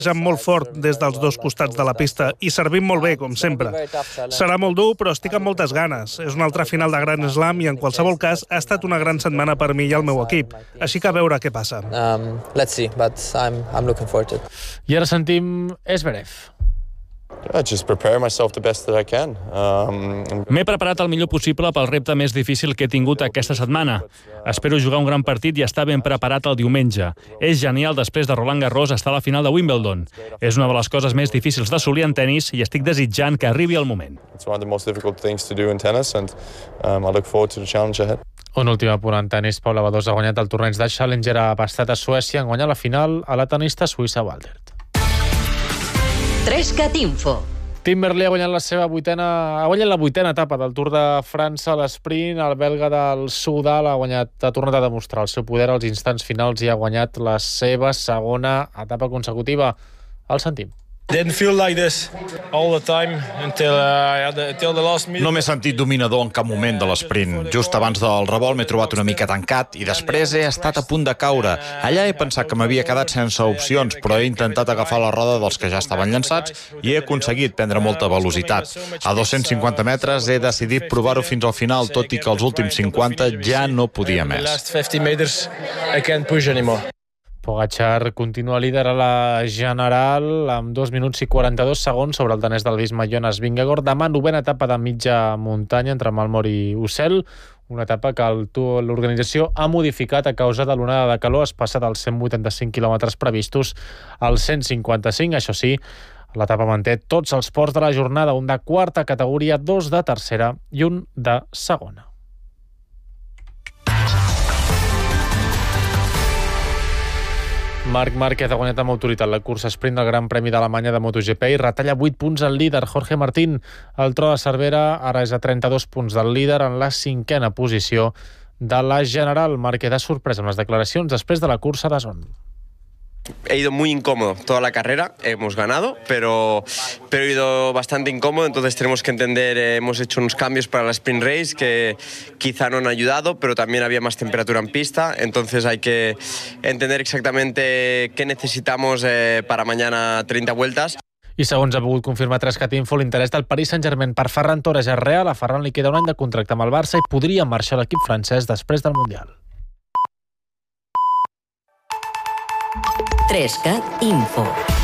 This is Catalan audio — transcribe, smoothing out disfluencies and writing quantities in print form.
molt fort des dels dos costats de la pista i servim molt bé, com sempre. Serà molt dur, però estic amb moltes ganes. És una altra final de Grand Slam i, en qualsevol cas, ha estat una gran setmana per mi i el meu equip. Així que a veure què passa. Let's see, but I'm looking forward to it. I ara sentim Zverev. Just prepare myself the best that I can. M'he preparat el millor possible pel repte més difícil que he tingut aquesta setmana. Espero jugar un gran partit i estar ben preparat el diumenge. És genial després de Roland Garros estar a la final de Wimbledon. És una de les coses més difícils d'assolir en tennis i estic desitjant que arribi el moment. It's one of the most difficult things to do in tennis and I look forward to the challenge ahead. Un últim apunt en tennis. Paula Badosa ha guanyat el torneig de Challenger a Bastad a Suècia en guanyar la final a la tenista suïssa Waldert. 3CAT Info. Tim Merlier ha guanyat la vuitena etapa del Tour de França a l'esprint. El belga del Soudal ha tornat a demostrar el seu poder als instants finals i ha guanyat la seva segona etapa consecutiva. El sentim. Didn't feel like this all the time until the last minute. No m'he sentit dominador en cap moment de l'esprint. Just abans del revolt m'he trobat una mica tancat i després he estat a punt de caure. Allà he pensat que m'havia quedat sense opcions, però he intentat agafar la roda dels que ja estaven llançats i he aconseguit prendre molta velocitat. A 250 metres he decidit provar-ho fins al final, tot i que els últims 50 ja no podia més. Pogačar continua líder a la General amb 2 minuts i 42 segons sobre el danès del Visma Jonas Vingegaard. Demà novena etapa de mitja muntanya entre Malmort i Ussel, una etapa que l'organització ha modificat a causa de l'onada de calor. Es passa dels 185 quilòmetres previstos als 155. Això sí, l'etapa manté tots els ports de la jornada, un de quarta categoria, 2 de tercera i un de segona. Marc Márquez ha guanyat amb autoritat la cursa sprint del Gran Premi d'Alemanya de MotoGP i retalla 8 punts al líder Jorge Martín. El tro de Cervera ara és a 32 punts del líder en la 5a posició de la General. Márquez ha sorprès amb les declaracions després de la cursa de Zon. He ido muy incómodo toda la carrera, hemos ganado, pero he ido bastante incómodo, entonces tenemos que entender, hemos hecho unos cambios para la sprint race que quizá no han ayudado, pero también había más temperatura en pista, entonces hay que entender exactamente qué necesitamos para mañana 30 vueltas. I segons ha pogut confirmar 3CAT Info, l'interès del Paris Saint-Germain per Ferran Torres és real. A Ferran li queda un any de contracte amb el Barça i podria marxar a l'equip francès després del Mundial. 3CAT Info.